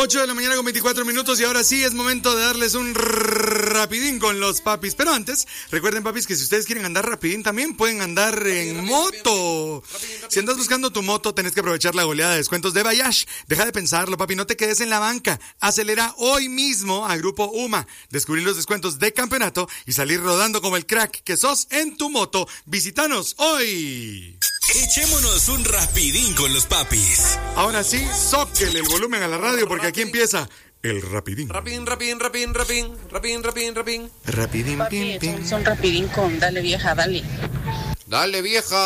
8 de la mañana con 24 minutos y ahora sí es momento de darles un rapidín con los papis. Pero antes, recuerden, papis, que si ustedes quieren andar rapidín también pueden andar en moto. Si andas buscando tu moto, tenés que aprovechar la goleada de descuentos de Bayash. Deja de pensarlo, papi, no te quedes en la banca. Acelera hoy mismo a Grupo UMA. Descubrir los descuentos de campeonato y salir rodando como el crack que sos en tu moto. Visítanos hoy. Echémonos un rapidín con los papis. Ahora sí, sóquele el volumen a la radio porque aquí empieza el rapidín. Rapidín. Rapidín, Papi, pim, pim. son rapidín con dale vieja, dale. Dale, vieja.